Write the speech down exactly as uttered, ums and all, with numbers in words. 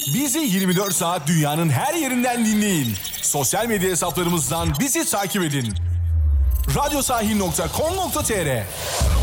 Bizi yirmi dört saat dünyanın her yerinden dinleyin. Sosyal medya hesaplarımızdan bizi takip edin. radyosahil nokta com nokta tr